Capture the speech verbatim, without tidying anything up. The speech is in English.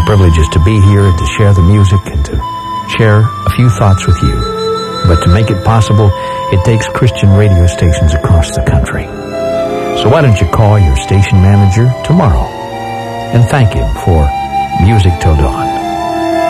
privilege is to be here and to share the music and to share a few thoughts with you. But to make it possible, it takes Christian radio stations across the country. So why don't you call your station manager tomorrow and thank him for Music Till Dawn.